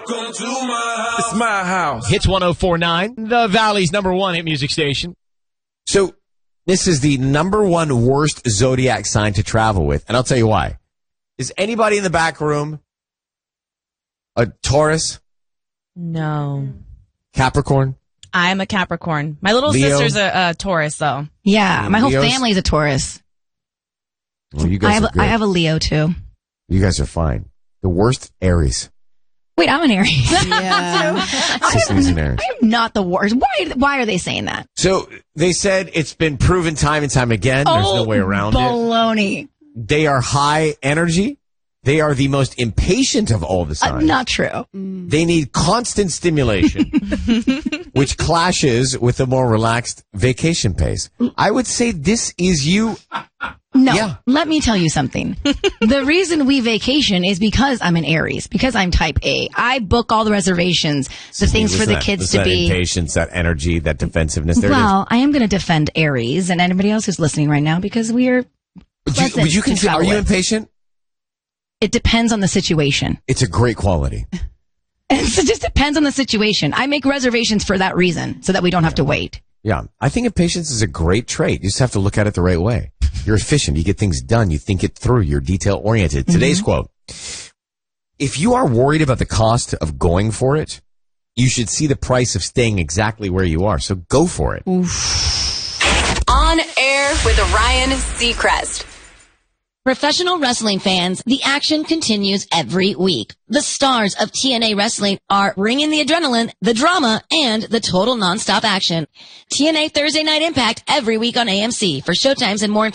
Welcome to my house. It's my house. Hits 104.9, the Valley's #1 hit music station. So this is the #1 worst zodiac sign to travel with, and I'll tell you why. Is anybody in the back room a Taurus? No. Capricorn? I'm a Capricorn. My little Leo? sister's a Taurus, though. Yeah, my whole Leos? family's a Taurus. Well, you guys are good. I have a Leo, too. You guys are fine. The worst, Aries. Wait, I'm an Aries. Yeah. Sicily's an Aries. I'm not the worst. Why are they saying that? So they said it's been proven time and time again. There's no way around it. Baloney. They are high energy. They are the most impatient of all the signs. Not true. They need constant stimulation, which clashes with a more relaxed vacation pace. I would say this is you. No, Yeah. Let me tell you something. The reason we vacation is because I'm an Aries, because I'm type A. I book all the reservations, the things for the kids to be. Impatience, that energy, that defensiveness. There Well, I am going to defend Aries and anybody else who's listening right now because we are pleasant Would you to consider, travel are you with. impatient? It depends on the situation. It's a great quality. It just depends on the situation. I make reservations for that reason, so that we don't have to wait. Yeah. I think impatience is a great trait. You just have to look at it the right way. You're efficient. You get things done. You think it through. You're detail oriented. Today's quote. If you are worried about the cost of going for it, you should see the price of staying exactly where you are. So go for it. On air with Ryan Seacrest. Professional wrestling fans, the action continues every week. The stars of TNA Wrestling are bringing the adrenaline, the drama, and the total nonstop action. TNA Thursday Night Impact every week on AMC. For showtimes and more